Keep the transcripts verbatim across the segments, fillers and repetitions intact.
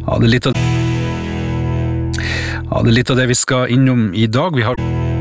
Ja, det er litt av, ja, det er litt av det vi skal innom i dag. Vi har,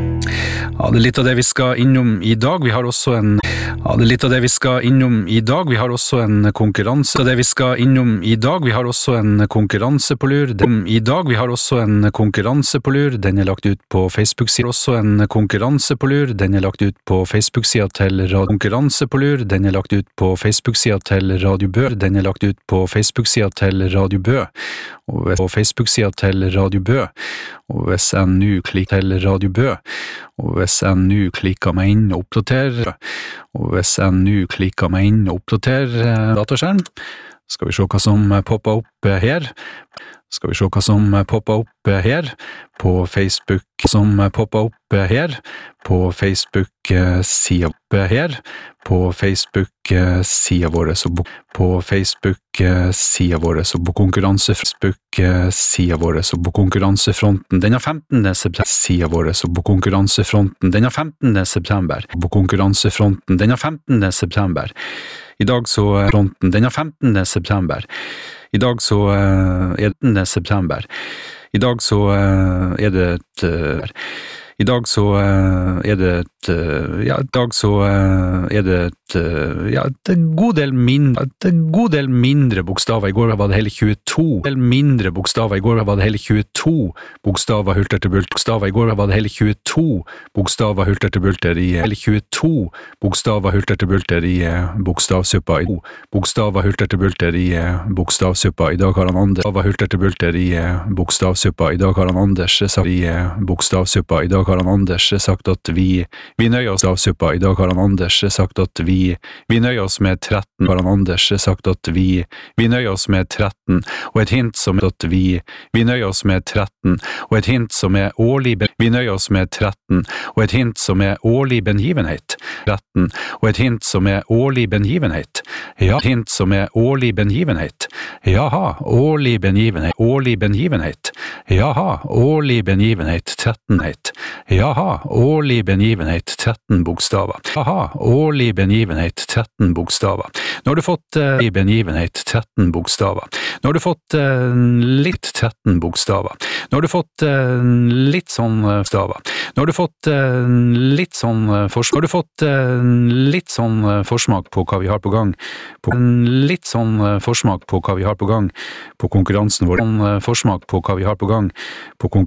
ja, det er litt av det vi skal innom i dag. Vi har også en, ja, det er litt av det vi skal innom i dag. Vi har også en konkurranse. Det vi skal innom i dag. Vi har også en konkurranse på lur. Den, I dag vi har også en konkurranse på lur. Den er lagt ut på Facebook-siden. Også en konkurranse på lur. Den er lagt ut på Facebook-siden til Radio Konkurranse på lur. Den er lagt ut på Facebook-siden til Radio Bø. Den er lagt ut på Facebook-siden til Radio Bø. Og hvis, på Facebook-siden til Radio Bø. Og hvis jeg nå klikker til Radio Bø, og hvis jeg nå klikker meg inn og oppdaterer, og hvis jeg nå klikker meg inn og oppdaterer dataskjerm, skal vi se hva som popper opp her. Skal vi se hva som popper opp her på Facebook, som popper opp her på Facebook-siden her, på Facebook-siden vår og på Facebook-siden vår og på konkurranse Facebook-siden vår og på konkurransefronten. Den er femtende september. Siden vår og på konkurransefronten. Den er femtende september. På konkurransefronten. Den er femtende september. I dag så er fronten. Den er femtende september. I dag så er det femtende september. I dag så er det et I dag så er det et ja, i dag så er det et ja, et god del mindre et god del mindre bokstaver. I går var det hele tjueto del mindre bokstaver. I går var det hele tjueto bokstaver hulter til bulter. Bokstaver. I går var det hele tjueto bokstaver hulter til bulter i hele tjueto bokstaver hulter til bulter i bokstavsuppa. I bokstaver hulter til bulter i bokstavsuppa. I dag har han Anders hulter til bulter i bokstavsuppa. I dag har han Anders sagt i bokstavsuppa. I dag har han Anders sagt at vi vi nøyer oss av suppa. I dag har han Anders sagt at vi vi nøyer oss med tretten. Har han Anders sagt at vi vi nøyer oss med tretten. Og et hint som er at vi vi nøyer oss med tretten. Og et hint som er årlig vi nøyer oss med tretten. Og et hint som er årlig begivenhet. tretten. Og et hint som er årlig begivenhet. Ja, et hint som er årlig begivenhet. Jaha, årlig begivenhet. Årlig begivenhet. Jaha, årlig begivenhet. trettenhet. Jaha, årlig begivenhet, tretten bokstaver. Jaha, årlig begivenhet, tretten bokstaver. Nå har du fått uh, begivenhet, tretten bokstaver. Nå har du fått uh, litt tretten bokstaver. Nå har du fått uh, litt sånn uh, staver. Nå har du fått uh, litt sånn uh, forsmak. Nå har du fått uh, litt sånn uh, forsmak på hva vi har på gang. På, uh, litt sånn uh, forsmak på hva vi har på gang på konkurransen vår. Sånn uh, forsmak på hva vi har på gang på konkurransen.